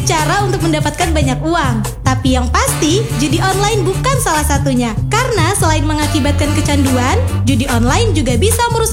banyak cara untuk mendapatkan banyak uang. Tapi yang pasti, judi online bukan salah satunya. Karena selain mengakibatkan kecanduan, judi online juga bisa merusak